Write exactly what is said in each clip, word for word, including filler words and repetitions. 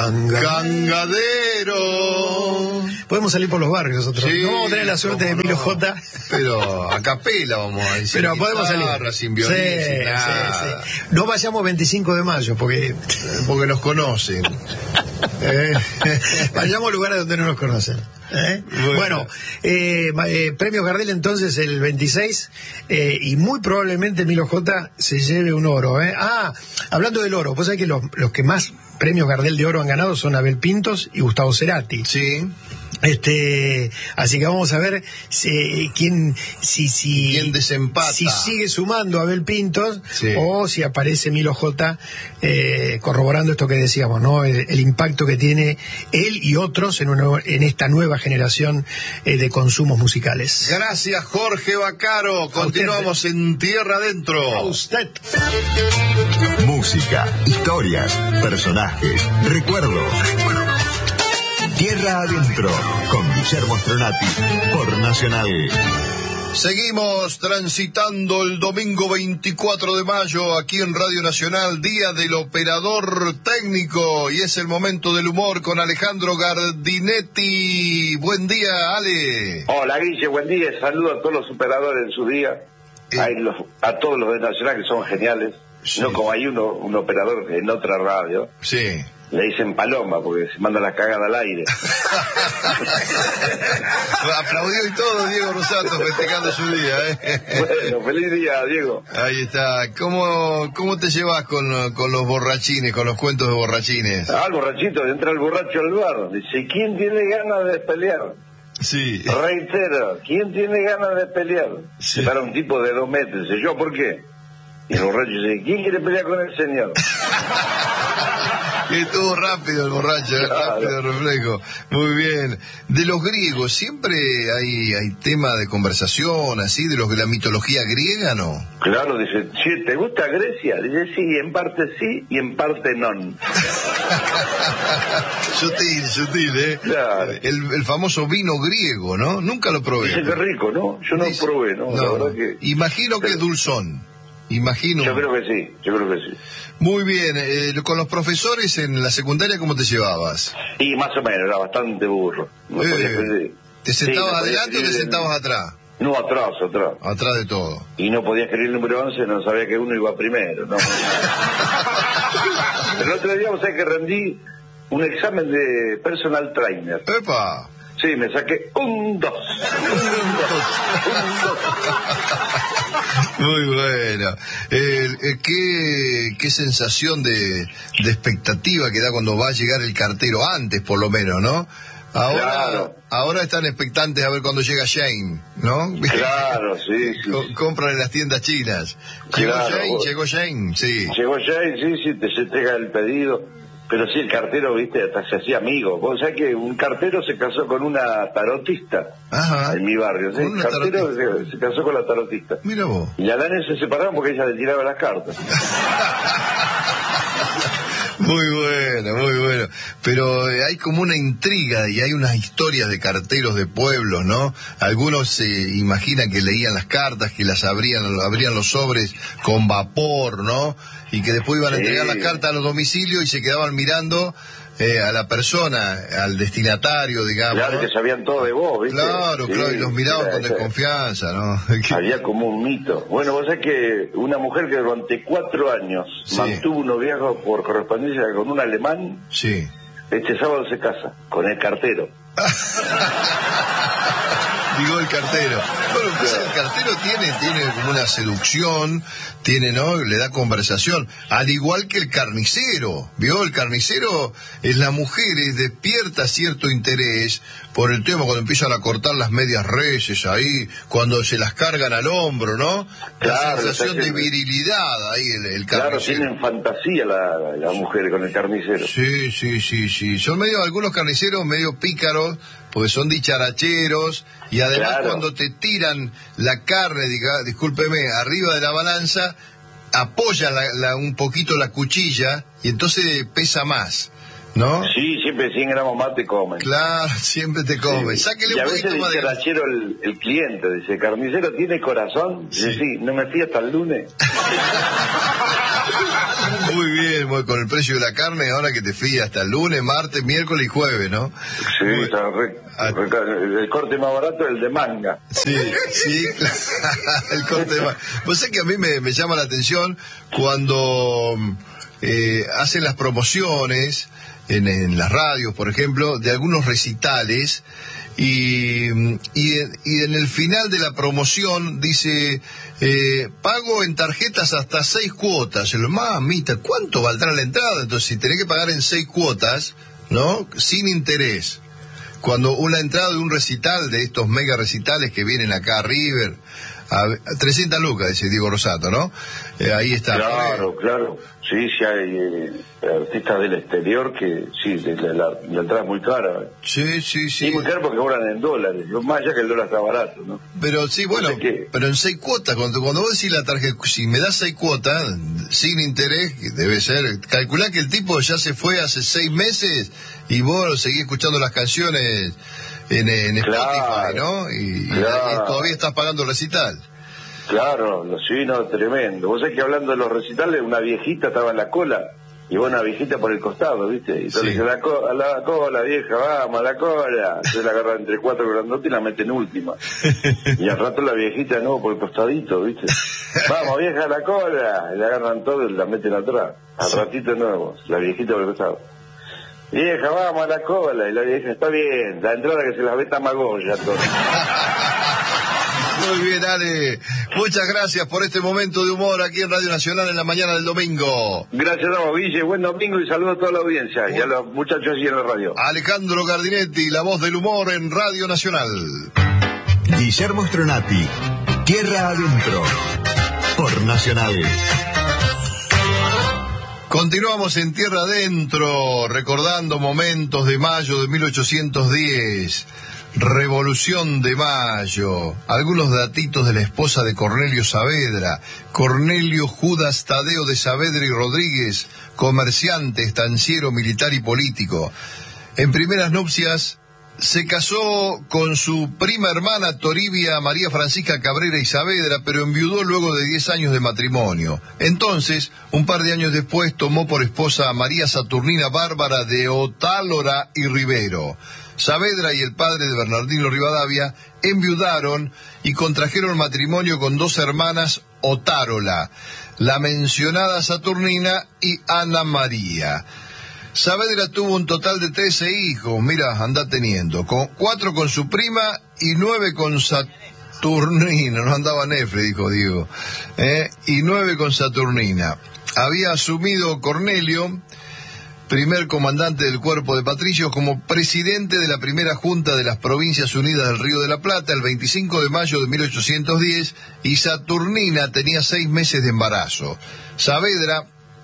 Canga. Cangadero. Podemos salir por los barrios nosotros. Sí, no vamos a tener la suerte de Emilio no. J. Pero a capela vamos a decir. Pero podemos guitarra, salir. Sin violín, Sí, sin nada. sí, sí. No vayamos veinticinco de mayo, porque... Porque nos conocen. ¿Eh? Vayamos a lugares donde no nos conocen. ¿Eh? Bueno, bueno eh, eh, premio Gardel entonces el veintiséis eh, y muy probablemente Emilio J se lleve un oro. ¿eh? Ah, hablando del oro, vos sabés que los, los que más premios Gardel de oro han ganado son Abel Pintos y Gustavo Cerati. Sí. Este, así que vamos a ver si, quién, si, si, ¿Quién desempata? Si sigue sumando a Abel Pintos, sí, o si aparece Milo J eh, corroborando esto que decíamos, ¿no? El, el impacto que tiene él y otros en, una, en esta nueva generación eh, de consumos musicales. Gracias, Jorge Baccaro. Continuamos en Tierra Adentro. A usted. Música, historias, personajes, recuerdos. Tierra Adentro, con Guillermo Stronati, por Nacional. Seguimos transitando el domingo veinticuatro de mayo aquí en Radio Nacional, Día del Operador Técnico, y es el momento del humor con Alejandro Gardinetti. Buen día, Ale. Hola, Guille, buen día. Saludo a todos los operadores en su día, Eh. a, los, a todos los de Nacional que son geniales. Sí. No como hay uno, un operador en otra radio, Sí. le dicen paloma porque se manda la cagada al aire. Aplaudió y todo Diego Rosato festejando su día, ¿eh? Bueno, feliz día, Diego. Ahí está. ¿Cómo, cómo te llevas con, con los borrachines, con los cuentos de borrachines? Ah, el borrachito, entra el borracho al bar. Dice, ¿quién tiene ganas de pelear? Sí. Reitero, ¿quién tiene ganas de pelear? Sí. Se para un tipo de dos metros. Dice, ¿yo por qué? Y el borracho dice, ¿quién quiere pelear con el señor? Que estuvo rápido el borracho, ¿eh? Claro. Rápido el reflejo. Muy bien. De los griegos, ¿siempre hay, hay tema de conversación así, de los de la mitología griega, no? Claro, dice, che, ¿te gusta Grecia? Dice, sí, en parte sí y en parte no. Sutil, sutil, ¿eh? Claro. El, el famoso vino griego, ¿no? Nunca lo probé. Dice que rico, ¿no? Yo no Dice- probé, ¿no? La no. verdad que... Imagino que es dulzón. Imagino. Yo creo que sí, yo creo que sí. Muy bien. Eh, con los profesores en la secundaria, ¿cómo te llevabas? Y más o menos, era bastante burro. No Eh, podía creer. ¿Te Sí, sentabas no podía adelante o te creer- sentabas atrás? No, atrás, atrás. Atrás de todo. Y no podía escribir el número once, no sabía que uno iba primero, ¿no? El otro día, vos sabés que rendí un examen de personal trainer. ¡Epa! Sí, me saqué un dos. Un dos. Un dos. Muy bueno. Eh, eh, ¿qué, qué sensación de, de expectativa que da cuando va a llegar el cartero, antes por lo menos, ¿no? Ahora, Claro. ahora están expectantes a ver cuando llega Shane, ¿no? Claro, sí, sí. Co- compran en las tiendas chinas. Llegó Claro, Shane, vos- llegó Shane, sí. Llegó ya y sí, sí, te se entrega el pedido. Pero sí, el cartero, viste, hasta se hacía amigo. Vos sabés que un cartero se casó con una tarotista Ajá. en mi barrio. ¿Sí? Con El una cartero se, se casó con la tarotista. Mira vos. Y a la nena se separaron porque ella le tiraba las cartas. Muy bueno, muy bueno. Pero eh, hay como una intriga y hay unas historias de carteros de pueblos, ¿no? Algunos se imaginan que leían las cartas, que las abrían, abrían los sobres con vapor, ¿no? Y que después iban a Sí. entregar las cartas a los domicilios y se quedaban mirando eh, a la persona, al destinatario, digamos. Claro, ¿no? que sabían todo de vos, ¿viste? Claro, Sí, claro, y los miraban era con esa- desconfianza, ¿no? Había como un mito. Bueno, vos sabés que una mujer que durante cuatro años Sí. mantuvo un noviazgo por correspondencia con un alemán, Sí. este sábado se casa con el cartero. Digo el cartero. Bueno, pues el cartero tiene, tiene como una seducción, tiene, ¿no? Le da conversación. Al igual que el carnicero. ¿Vio? El carnicero es la mujer, es, despierta cierto interés por el tema cuando empiezan a cortar las medias reses ahí, cuando se las cargan al hombro, ¿no? Claro, La sensación de exacto. virilidad ahí, el, el Claro, carnicero. tienen fantasía la, la mujer con el carnicero. Sí, sí, sí, sí. Son medio, algunos carniceros medio pícaros, porque son dicharacheros, y además Claro. cuando te tiran la carne, diga, discúlpeme, arriba de la balanza, apoyan la, la- un poquito la cuchilla, y entonces pesa más, ¿no? Sí, siempre cien gramos más te comen. Claro, siempre te come. Sí. Sáquele Y un a veces poquito más dice de... rachero el, el cliente, dice, ¿carnicero tiene corazón? Dice, Sí. sí, no me fui hasta el lunes. Muy bien, muy, con el precio de la carne, ahora que te fías hasta el lunes, martes, miércoles y jueves, ¿no? Sí, está re, re, el corte más barato es el de manga. Sí, sí, el corte de manga. Vos sabés que a mí me, me llama la atención cuando eh, hacen las promociones en, en las radios, por ejemplo, de algunos recitales. Y, y, y en el final de la promoción dice, eh, pago en tarjetas hasta seis cuotas. Y lo, mamita, ¿cuánto valdrá la entrada? Entonces, si tenés que pagar en seis cuotas, ¿no? Sin interés. Cuando una entrada de un recital, de estos mega recitales que vienen acá a River, a trescientas lucas, dice Diego Rosato, ¿no? Eh, ahí está. Claro, claro. Sí, sí hay eh, artistas del exterior que, sí, la, la, la entrada es muy cara. Sí, sí, sí. Sí, muy cara porque cobran en dólares. Más allá que el dólar está barato, ¿no? Pero sí, bueno, no sé pero en seis cuotas, cuando, cuando vos decís la tarjeta, si me das seis cuotas, sin interés, que debe ser, calculá que el tipo ya se fue hace seis meses y vos seguís escuchando las canciones en, en Spotify, claro, ¿no? Y, claro. y, y todavía estás pagando el recital. Claro, sí, no, tremendo. Vos sabés que hablando de los recitales, una viejita estaba en la cola, y vos una viejita por el costado, ¿viste? Y entonces sí. la, co la cola, vieja, vamos, a la cola. Entonces la agarran entre cuatro grandotes y la meten última. Y al rato la viejita, no, por el costadito, ¿viste? Vamos, vieja, a la cola. Y la agarran todo y la meten atrás. Al sí. ratito nuevo, la viejita por el costado. Vieja, vamos a la cola. Y la vieja, está bien, la entrada que se la ve Tamagoya, todo. Muy bien, Ale. Muchas gracias por este momento de humor aquí en Radio Nacional en la mañana del domingo. Gracias, Damo, Guille. Buen domingo y saludos a toda la audiencia Buen... y a los muchachos allí en la radio. Alejandro Gardinetti, la voz del humor en Radio Nacional. Guillermo Stronati, Tierra Adentro, por Nacional. Continuamos en Tierra Adentro, recordando momentos de mayo de mil ochocientos diez. Revolución de Mayo, algunos datitos de la esposa de Cornelio Saavedra, Cornelio Judas Tadeo de Saavedra y Rodríguez, comerciante, estanciero, militar y político. En primeras nupcias se casó con su prima hermana Toribia María Francisca Cabrera y Saavedra, pero enviudó luego de diez años de matrimonio. Entonces, un par de años después, tomó por esposa a María Saturnina Bárbara de Otálora y Rivero. Saavedra y el padre de Bernardino Rivadavia enviudaron y contrajeron matrimonio con dos hermanas Otárola, la mencionada Saturnina y Ana María. Saavedra tuvo un total de trece hijos, mira, anda teniendo, con cuatro con su prima y nueve con Saturnina, no andaba Nefre, dijo Diego, ¿eh? y nueve con Saturnina. Había asumido Cornelio, primer comandante del Cuerpo de Patricios, como presidente de la primera Junta de las Provincias Unidas del Río de la Plata el veinticinco de mayo de mil ochocientos diez, y Saturnina tenía seis meses de embarazo. Saavedra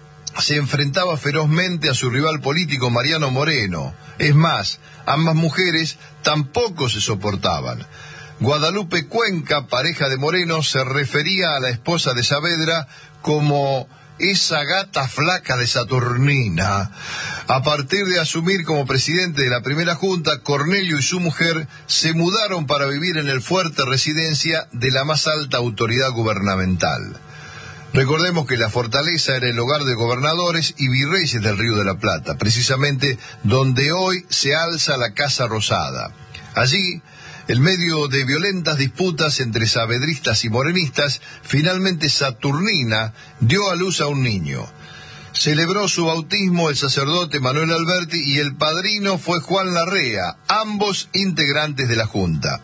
se enfrentaba ferozmente a su rival político Mariano Moreno. Es más, ambas mujeres tampoco se soportaban. Guadalupe Cuenca, pareja de Moreno, se refería a la esposa de Saavedra como esa gata flaca de Saturnina. A partir de asumir como presidente de la primera junta, Cornelio y su mujer se mudaron para vivir en el fuerte residencia de la más alta autoridad gubernamental. Recordemos que la fortaleza era el hogar de gobernadores y virreyes del Río de la Plata, precisamente donde hoy se alza la Casa Rosada. Allí, en medio de violentas disputas entre saavedristas y morenistas, finalmente Saturnina dio a luz a un niño. Celebró su bautismo el sacerdote Manuel Alberti y el padrino fue Juan Larrea, ambos integrantes de la Junta.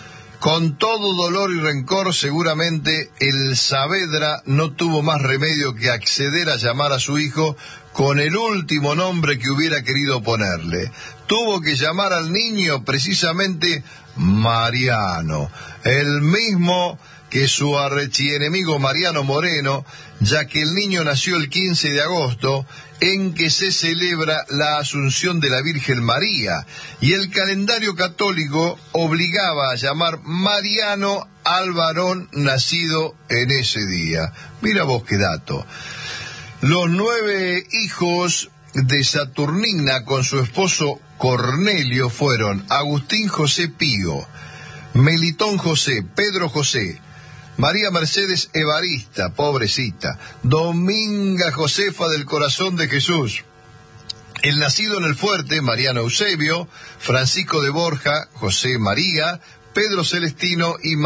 Con todo dolor y rencor, seguramente el Saavedra no tuvo más remedio que acceder a llamar a su hijo con el último nombre que hubiera querido ponerle. Tuvo que llamar al niño precisamente Mariano, el mismo que su archienemigo Mariano Moreno, ya que el niño nació el quince de agosto, en que se celebra la Asunción de la Virgen María, y el calendario católico obligaba a llamar Mariano al varón nacido en ese día. Mira vos qué dato. Los nueve hijos de Saturnina con su esposo Cornelio fueron Agustín José Pío, Melitón José, Pedro José, María Mercedes Evarista, pobrecita. Dominga Josefa del Corazón de Jesús. El nacido en el Fuerte, Mariano Eusebio. Francisco de Borja, José María, Pedro Celestino y